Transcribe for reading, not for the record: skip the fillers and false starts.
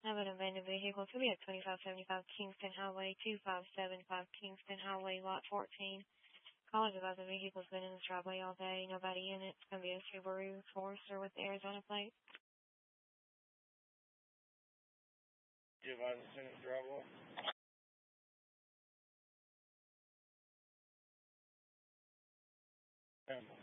I have an abandoned vehicle to be at 2575 Kingston Highway, 2575 Kingston Highway, Lot 14. College about the vehicle's been in the driveway all day. Nobody in it. It's going to be a Subaru Forester with the Arizona plate. You advise it's in the driveway? Yeah.